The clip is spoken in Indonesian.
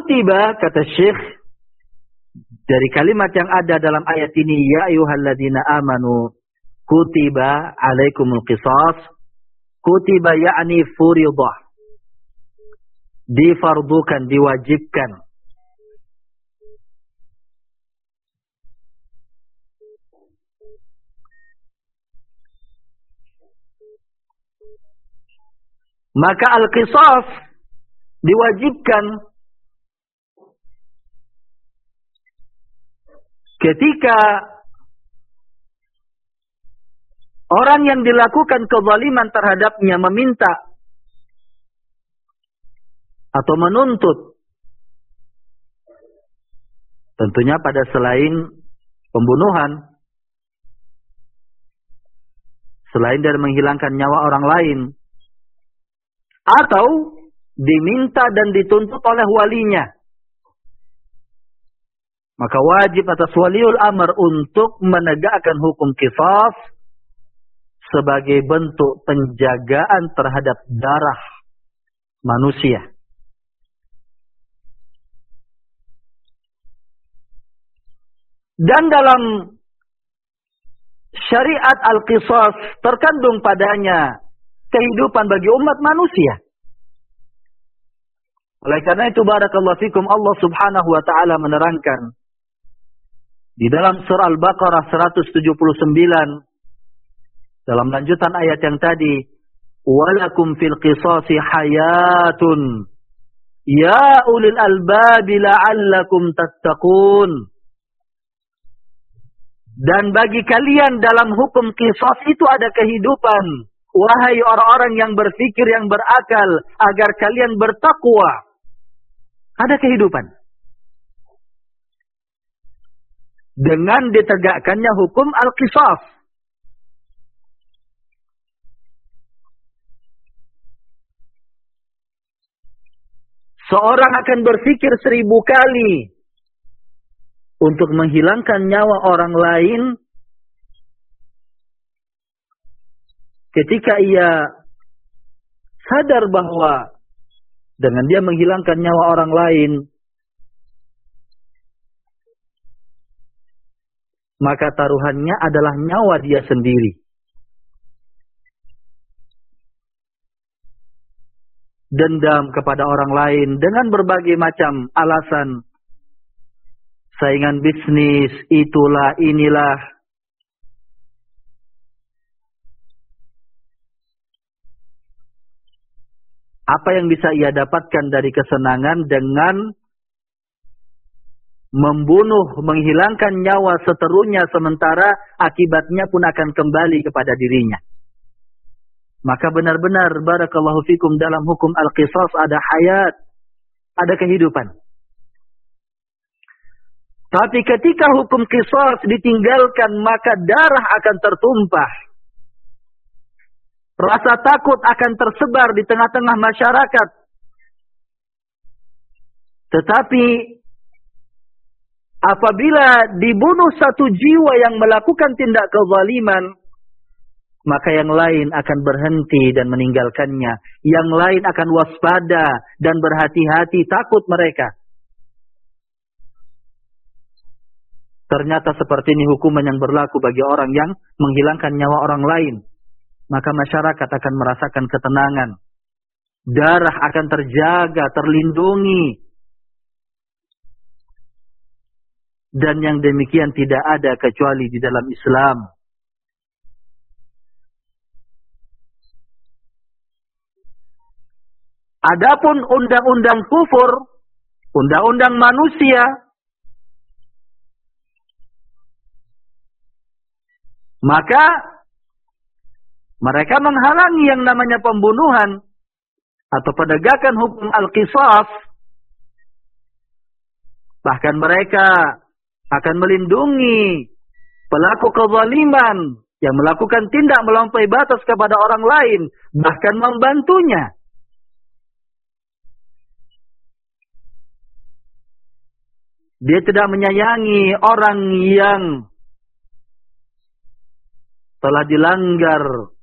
Kutiba, kata Syekh, dari kalimat yang ada dalam ayat ini, ya ayyuhalladzina amanu kutiba alaikumul qisas. Kutiba yakni furidah, difardukan, diwajibkan. Maka al-qisas diwajibkan ketika orang yang dilakukan kezaliman terhadapnya meminta atau menuntut, tentunya pada selain pembunuhan, selain dari menghilangkan nyawa orang lain, atau diminta dan dituntut oleh walinya, maka wajib atas waliul amr untuk menegakkan hukum qisas sebagai bentuk penjagaan terhadap darah manusia. Dan dalam syariat al-qisas terkandung padanya kehidupan bagi umat manusia. Oleh karena itu, barakallahu fikum, Allah subhanahu wa ta'ala menerangkan di dalam surah Al-Baqarah 179, dalam lanjutan ayat yang tadi, walakum fil qisasi hayatun ya ulil albabi la'allakum tattaqun. Dan bagi kalian dalam hukum qisas itu ada kehidupan, wahai orang-orang yang berfikir, yang berakal, agar kalian bertakwa. Ada kehidupan dengan ditegakkannya hukum al-qisas. Seorang akan berfikir 1000 kali untuk menghilangkan nyawa orang lain ketika ia sadar bahwa dengan dia menghilangkan nyawa orang lain, maka taruhannya adalah nyawa dia sendiri. Dendam kepada orang lain dengan berbagai macam alasan. Saingan bisnis, itulah, inilah. Apa yang bisa ia dapatkan dari kesenangan dengan membunuh, menghilangkan nyawa seterunya, sementara akibatnya pun akan kembali kepada dirinya. Maka benar-benar, barakallahu fikum, dalam hukum al-qisas ada hayat, ada kehidupan. Tapi ketika hukum qisas ditinggalkan, maka darah akan tertumpah. Rasa takut akan tersebar di tengah-tengah masyarakat. Tetapi apabila dibunuh satu jiwa yang melakukan tindak kezaliman, maka yang lain akan berhenti dan meninggalkannya. Yang lain akan waspada dan berhati-hati, takut mereka. Ternyata seperti ini hukuman yang berlaku bagi orang yang menghilangkan nyawa orang lain. Maka masyarakat akan merasakan ketenangan. Darah akan terjaga, terlindungi. Dan yang demikian tidak ada kecuali di dalam Islam. Adapun undang-undang kufur, undang-undang manusia, maka mereka menghalangi yang namanya pembunuhan atau penegakan hukum al-qisas. Bahkan mereka akan melindungi pelaku kezaliman yang melakukan tindak melampaui batas kepada orang lain, bahkan membantunya. Dia tidak menyayangi orang yang telah dilanggar